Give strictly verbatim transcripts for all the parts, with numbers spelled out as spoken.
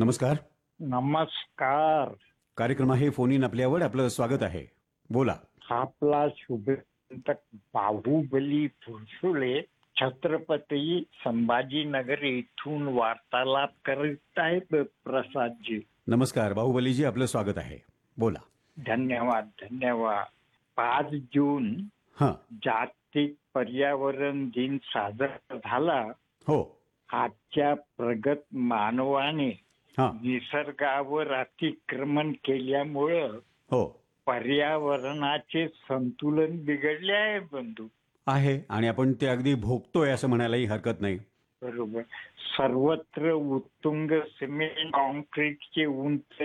नमस्कार. नमस्कार. कार्यक्रम आहे फोन इन आपल्यावर. आपलं स्वागत आहे. बोला. आपला शुभचिंतक बाहुबली फुलसुळे छत्रपती संभाजीनगर येथून वार्तालाप करीत आहेत प्रसादजी. नमस्कार बाहुबलीजी, आपलं स्वागत आहे. बोला. धन्यवाद धन्यवाद. पाच जून हां. जागतिक पर्यावरण दिन साजरा झाला. हो. आजच्या प्रगत मानवाने हां. निसर्गावर अतिक्रमण केल्यामुळं हो. पर्यावरणाचे संतुलन बिघडले आहे बंधू. आहे आणि आपण ते अगदी भोगतोय असं म्हणायलाही हरकत नाही. बरोबर. सर्वत्र उत्तुंग सिमेंट कॉन्क्रीटचे उंच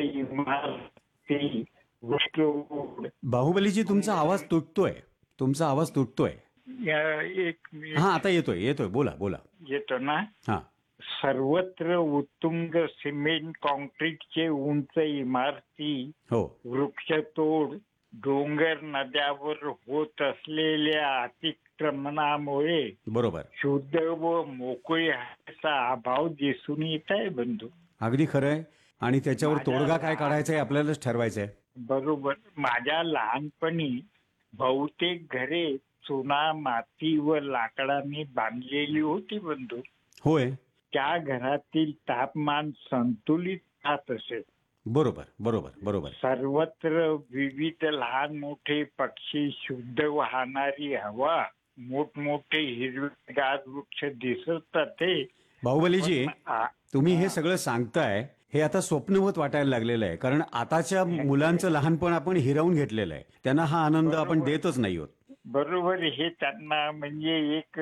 इमारती, वृक्षतोड. बाहुबलीजी, तुमचा आवाज तुटतोय. तुमचा आवाज तुटतोय. या- एक मिनिट. हां, आता येतोय येतोय बोला बोला. येतो ना. हां. सर्वत्र उत्तुंग सिमेंट कॉन्क्रीटचे उंच इमारती, हो. वृक्षतोड, डोंगर नद्यावर होत असलेल्या अतिक्रमणामुळे बरोबर. शुद्ध व मोकळी हवेचा अभाव दिसून येत आहे बंधू. अगदी खरं आहे. आणि त्याच्यावर माझ्या तोडगा काय लहान- काढायचा आहे आपल्यालाच ठरवायचं आहे. बरोबर. माझ्या लहानपणी बहुतेक घरे चुना, माती व लाकडाने बांधलेली होती बंधू. होय. त्या घरातील तापमान संतुलित राहत असे. बरोबर बरोबर बरोबर. सर्वत्र विविध लहान मोठे पक्षी, शुद्ध वाहणारी हवा, मोठमोठे हिरवेगार वृक्ष दिसत होते. बाहुबलीजी, पण आ- तुम्ही हे सगळं सांगताय हे आता स्वप्नवत वाटायला लागलेलं आहे. कारण आताच्या मुलांचं लहानपण आपण हिरावून घेतलेलं आहे. त्यांना हा आनंद आपण देतच नाही आहोत. बरोबर. हे त्यांना म्हणजे एक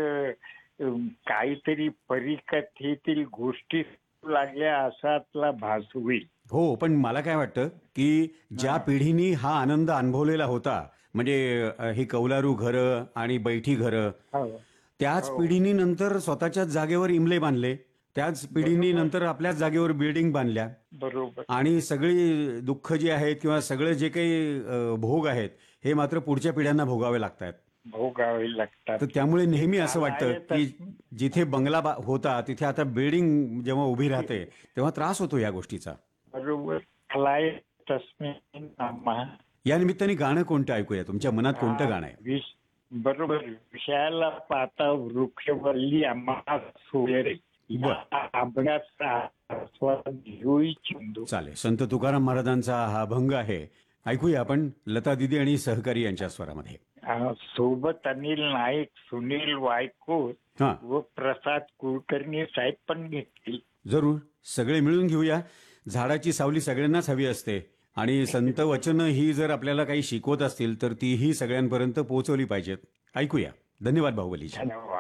अम, काहीतरी परिकथेतील गोष्टी लागल्या असातला भास होईल. हो, पण मला काय वाटतं की ज्या पिढीनी हा आनंद अनुभवलेला होता, म्हणजे अ, ही कौलारू घरं आणि बैठी घरं, हो. त्याच हो. पिढीनी नंतर स्वतःच्याच जागेवर इमले बांधले. त्याच पिढीनी बरोबर. नंतर आपल्याच जागेवर बिल्डिंग बांधल्या. बरोबर. आणि सगळी दुःख जी आहेत किंवा सगळे जे काही अ, भोग आहेत हे मात्र पुढच्या पिढ्यांना भोगावे लागतात. भोगावे लागतात. तर त्यामुळे नेहमी असं वाटतं की कालायतच- जिथे बंगला बा- होता तिथे आता बिल्डिंग जेव्हा उभी राहते तेव्हा त्रास होतो या गोष्टीचा. बरोबर. फलाय तस्मिन् नामा. या निमित्ताने गाणं कोणतं ऐकूया? तुमच्या मनात कोणतं गाणं आहे? विश- बरोबर. विषयाला पाहता वृक्षवल्ली आम्हा सोयरे बर. आंबण्याचा आस्वाद घेऊ इच्छितो. चालेल. संत तुकाराम महाराजांचा हा अभंग आहे. ऐकूया आपण लता दिदी आणि सहकारी यांच्या स्वरामध्ये. अं, सोबत अनिल नाईक, सुनील वायकोर हा, व प्रसाद कुलकर्णी साहेब पण घेतील. जरूर. सगळे मिळून घेऊया. झाडाची सावली सगळ्यांनाच हवी असते आणि संत वचन ही जर आपल्याला काही शिकवत असतील तर तीही सगळ्यांपर्यंत पोहोचवली पाहिजेत. ऐकूया. धन्यवाद बाहुबलीजी. धन्यवाद.